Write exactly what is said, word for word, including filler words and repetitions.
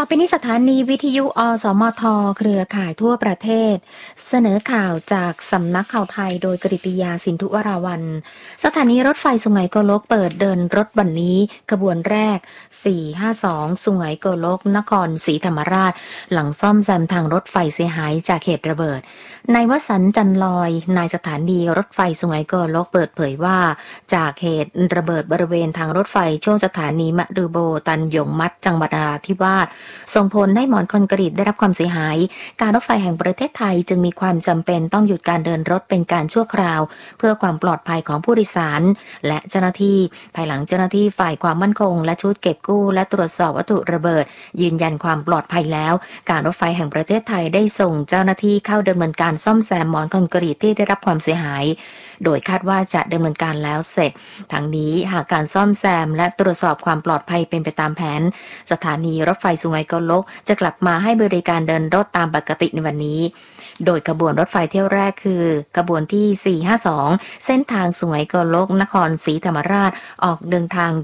อไปนี้สถานีวิทยุอสมทเครือข่ายทั่วประเทศเสนอข่าวจากสำนักข่าวไทยโดยกฤติยาสินธุวราวัลย์สถานีรถไฟสุไหงโกลกเปิดเดินรถวันนี้ขบวนแรกสี่ห้าสองสุไหงโกลกนครศรีธรรมราชหลังซ่อมแซมทางรถไฟเสียหายจากเหตุระเบิดนายวสันต์จันลอยนายสถานีรถไฟสุไหงโกลกเปิดเผยว่าจากเหตุระเบิดบริเวณทางรถไฟช่วงสถานีมะดือโบตันหยงมัดจังหวัดนราธิวาสส่งผลให้หมอนคอนกรีตได้รับความเสียหายการรถไฟแห่งประเทศไทยจึงมีความจำเป็นต้องหยุดการเดินรถเป็นการชั่วคราวเพื่อความปลอดภัยของผู้โดยสารและเจ้าหน้าที่ภายหลังเจ้าหน้าที่ฝ่ายความมั่นคงและชุดเก็บกู้และตรวจสอบวัตถุระเบิดยืนยันความปลอดภัยแล้วการรถไฟแห่งประเทศไทยได้ส่งเจ้าหน้าที่เข้าดำเนินการซ่อมแซมหมอนคอนกรีตที่ได้รับความเสียหายโดยคาดว่าจะดำเนินการแล้วเสร็จทั้งนี้หากการซ่อมแซมและตรวจสอบความปลอดภัยเป็นไปตามแผนสถานีรถไฟสุไหงโกลกจะกลับมาให้บริการเดินรถตามปกติในวันนี้โดยขบวนรถไฟเที่ยวแรกคือขบวนที่สี่ห้าสองเส้นทางสุไหงโกลกนครศรีธรรมราชออกเดินทาง